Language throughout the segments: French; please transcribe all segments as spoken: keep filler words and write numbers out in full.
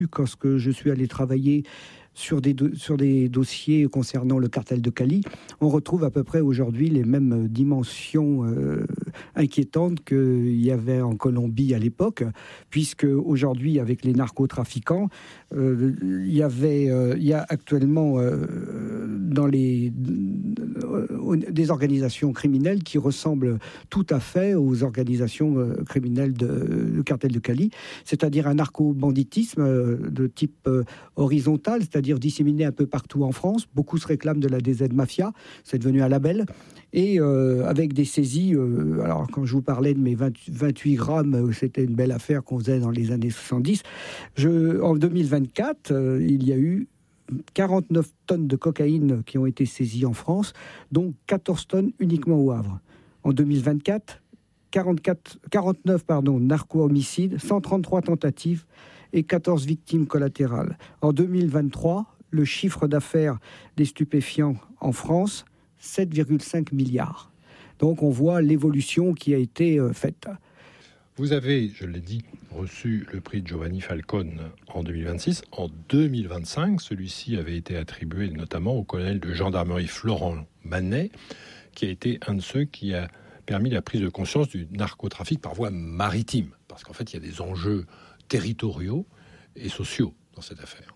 lorsque je suis allé travailler sur des, do- sur des dossiers concernant le cartel de Cali, on retrouve à peu près aujourd'hui les mêmes dimensions euh, inquiétantes qu'il y avait en Colombie à l'époque, puisque aujourd'hui, avec les narcotrafiquants, euh, il y avait, euh, il y a actuellement euh, dans les euh, des organisations criminelles qui ressemblent tout à fait aux organisations euh, criminelles de, du cartel de Cali, c'est-à-dire un narco-banditisme euh, de type euh, horizontal, c'est-à-dire c'est-à-dire disséminés un peu partout en France. Beaucoup se réclament de la D Z Mafia, c'est devenu un label, et euh, avec des saisies, euh, alors quand je vous parlais de mes vingt, vingt-huit grammes, c'était une belle affaire qu'on faisait dans les années soixante-dix, je, en deux mille vingt-quatre, euh, il y a eu quarante-neuf tonnes de cocaïne qui ont été saisies en France, dont quatorze tonnes uniquement au Havre. En deux mille vingt-quatre, quarante-quatre, quarante-neuf pardon, narco-homicides, cent trente-trois tentatives, et quatorze victimes collatérales. En deux mille vingt-trois, le chiffre d'affaires des stupéfiants en France, sept virgule cinq milliards. Donc on voit l'évolution qui a été euh, faite. Vous avez, je l'ai dit, reçu le prix de Giovanni Falcone en deux mille vingt-six. En deux mille vingt-cinq, celui-ci avait été attribué notamment au colonel de gendarmerie Florent Manet, qui a été un de ceux qui a permis la prise de conscience du narcotrafic par voie maritime. Parce qu'en fait, il y a des enjeux territoriaux et sociaux dans cette affaire.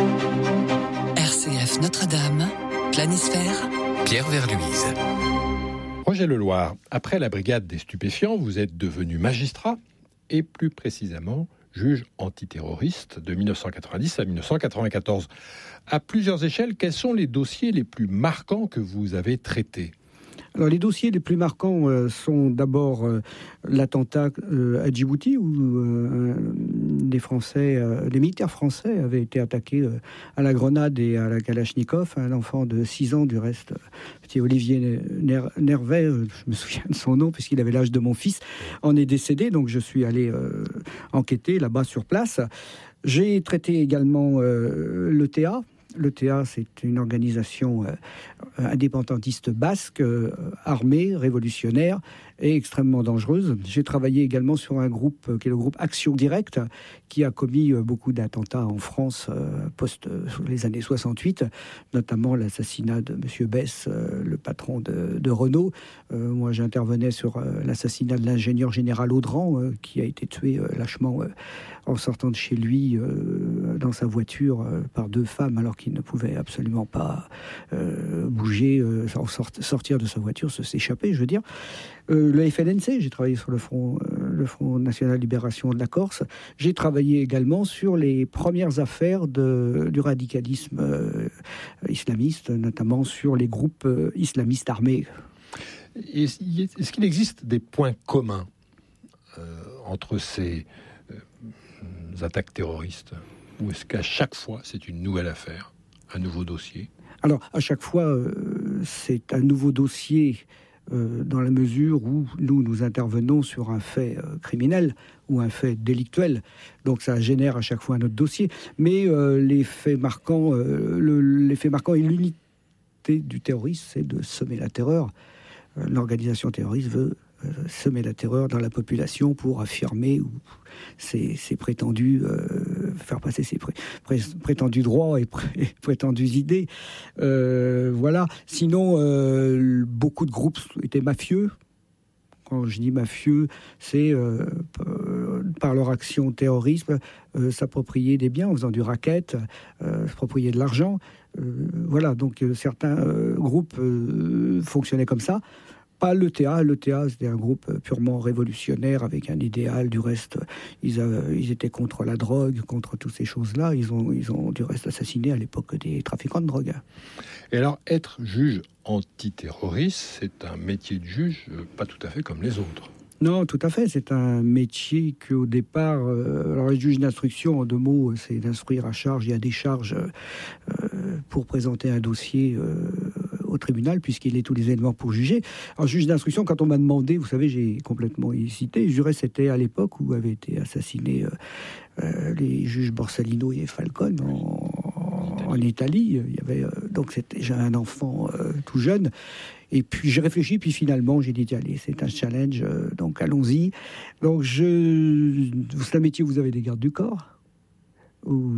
R C F Notre-Dame, Planisphère, Pierre Verluise. Roger Leloir, après la brigade des stupéfiants, vous êtes devenu magistrat et plus précisément juge antiterroriste de dix-neuf cent quatre-vingt-dix à dix-neuf cent quatre-vingt-quatorze. À plusieurs échelles, quels sont les dossiers les plus marquants que vous avez traités ? Alors, les dossiers les plus marquants euh, sont d'abord euh, l'attentat euh, à Djibouti, où euh, des Français, euh, des militaires français avaient été attaqués euh, à la grenade et à la Kalachnikov. Un enfant de six ans, du reste, euh, petit Olivier Ner- Nervet, euh, je me souviens de son nom, puisqu'il avait l'âge de mon fils, en est décédé. Donc, je suis allé euh, enquêter là-bas sur place. J'ai traité également euh, l'E T A. L'E T A, c'est une organisation euh, indépendantiste basque, euh, armée, révolutionnaire et extrêmement dangereuse. J'ai travaillé également sur un groupe euh, qui est le groupe Action Directe, qui a commis euh, beaucoup d'attentats en France euh, post euh, les années soixante-huit, notamment l'assassinat de M. Bess, euh, le patron de, de Renault. Euh, moi, j'intervenais sur euh, l'assassinat de l'ingénieur général Audran, euh, qui a été tué euh, lâchement euh, en sortant de chez lui euh, dans sa voiture euh, par deux femmes, alors qu'il ne pouvait absolument pas euh, bouger, euh, sort, sortir de sa voiture, se s'échapper, je veux dire. Euh, le F L N C, j'ai travaillé sur le Front, euh, le Front National Libération de la Corse. J'ai travaillé également sur les premières affaires de, du radicalisme euh, islamiste, notamment sur les groupes euh, islamistes armés. Est-ce qu'il existe des points communs euh, entre ces euh, attaques terroristes, ou est-ce qu'à chaque fois c'est une nouvelle affaire, un nouveau dossier ? Alors, à chaque fois, euh, c'est un nouveau dossier euh, dans la mesure où nous, nous intervenons sur un fait euh, criminel ou un fait délictuel. Donc, ça génère à chaque fois un autre dossier. Mais euh, les faits marquants, euh, le, les faits marquants et l'unité du terrorisme, c'est de semer la terreur. Euh, l'organisation terroriste veut euh, semer la terreur dans la population pour affirmer ou ses, ses prétendus, euh, faire passer ses pré, pré, prétendus droits et, pré, et prétendues idées. Euh, voilà. Sinon, euh, beaucoup de groupes étaient mafieux. Quand je dis mafieux, c'est euh, par leur action terrorisme, euh, s'approprier des biens en faisant du racket, euh, s'approprier de l'argent. Euh, voilà, donc euh, certains euh, groupes euh, fonctionnaient comme ça. Pas l'E T A. L'E T A, c'était un groupe purement révolutionnaire avec un idéal. Du reste, ils, euh, ils étaient contre la drogue, contre toutes ces choses-là. Ils ont, ils ont du reste assassiné à l'époque des trafiquants de drogue. Et alors, être juge antiterroriste, c'est un métier de juge euh, pas tout à fait comme les autres. Non, tout à fait. C'est un métier qu'au départ, euh, alors les juges d'instruction, en deux mots, c'est d'instruire à charge. Il y a des charges euh, pour présenter un dossier euh, au tribunal, puisqu'il est tous les éléments pour juger. Alors, juge d'instruction, quand on m'a demandé, vous savez, j'ai complètement hésité. Je dirais c'était à l'époque où avaient été assassinés euh, euh, les juges Borsalino et Falcone en, en Italie. Il y avait, euh, donc, c'était, j'ai un enfant euh, tout jeune. Et puis j'ai réfléchi, puis finalement j'ai dit allez, c'est un challenge, euh, donc allons-y. Donc je, c'est un métier où vous avez des gardes du corps, où